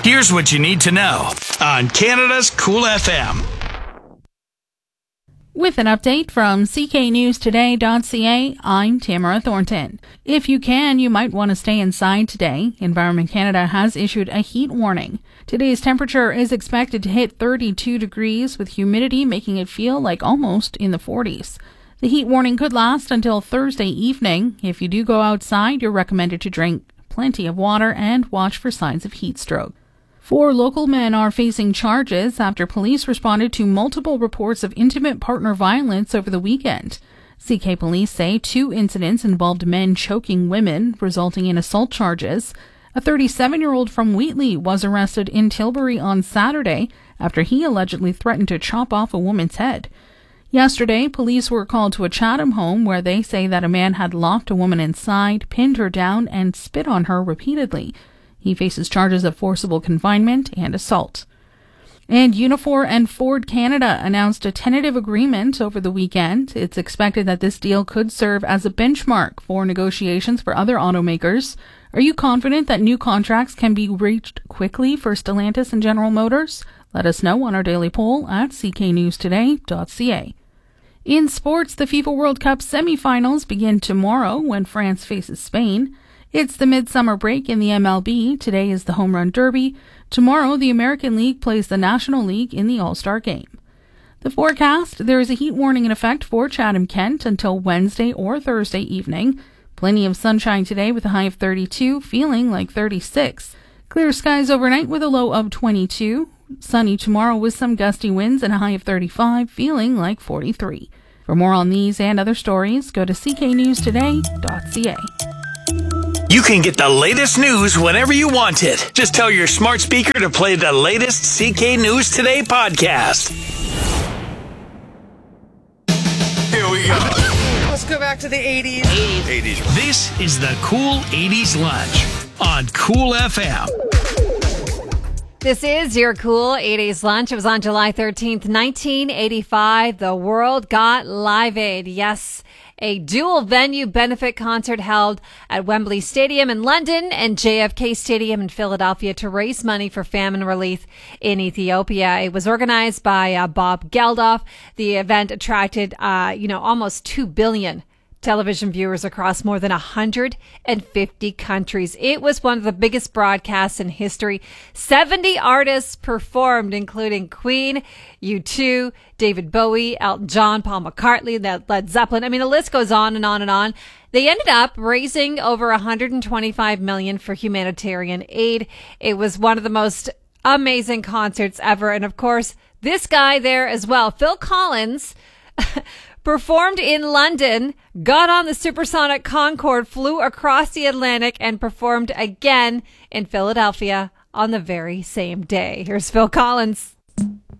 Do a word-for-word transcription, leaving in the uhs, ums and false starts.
Here's what you need to know on Canada's Cool F M. With an update from C K News Today dot C A, I'm Tamara Thornton. If you can, you might want to stay inside today. Environment Canada has issued a heat warning. Today's temperature is expected to hit thirty-two degrees, with humidity making it feel like almost in the forties. The heat warning could last until Thursday evening. If you do go outside, you're recommended to drink plenty of water and watch for signs of heat stroke. Four local men are facing charges after police responded to multiple reports of intimate partner violence over the weekend. C K police say two incidents involved men choking women, resulting in assault charges. A thirty-seven-year-old from Wheatley was arrested in Tilbury on Saturday after he allegedly threatened to chop off a woman's head. Yesterday, police were called to a Chatham home where they say that a man had locked a woman inside, pinned her down, and spit on her repeatedly. He faces charges of forcible confinement and assault. And Unifor and Ford Canada announced a tentative agreement over the weekend. It's expected that this deal could serve as a benchmark for negotiations for other automakers. Are you confident that new contracts can be reached quickly for Stellantis and General Motors? Let us know on our daily poll at c k news today dot c a. In sports, the FIFA World Cup semifinals begin tomorrow when France faces Spain. It's the midsummer break in the M L B. Today is the Home Run Derby. Tomorrow, the American League plays the National League in the All-Star Game. The forecast, there is a heat warning in effect for Chatham-Kent until Wednesday or Thursday evening. Plenty of sunshine today with a high of thirty-two, feeling like thirty-six. Clear skies overnight with a low of twenty-two. Sunny tomorrow with some gusty winds and a high of thirty-five, feeling like forty-three. For more on these and other stories, go to c k news today dot c a. You can get the latest news whenever you want it. Just tell your smart speaker to play the latest C K News Today podcast. Here we go. Let's go back to the eighties. eighties. This is the Cool eighties Lunch on Cool F M. This is your Cool eighties Lunch. It was on July thirteenth, nineteen eighty-five. The world got Live Aid. Yes, a dual venue benefit concert held at Wembley Stadium in London and J F K Stadium in Philadelphia to raise money for famine relief in Ethiopia. It was organized by uh, Bob Geldof. The event attracted, uh, you know, almost two billion television viewers across more than one hundred fifty countries. It was one of the biggest broadcasts in history. seventy artists performed, including Queen, U two, David Bowie, Elton John, Paul McCartney, Led Zeppelin. I mean, the list goes on and on and on. They ended up raising over one hundred twenty-five million dollars for humanitarian aid. It was one of the most amazing concerts ever. And of course, this guy there as well, Phil Collins, performed in London, got on the supersonic Concorde, flew across the Atlantic, and performed again in Philadelphia on the very same day. Here's Phil Collins.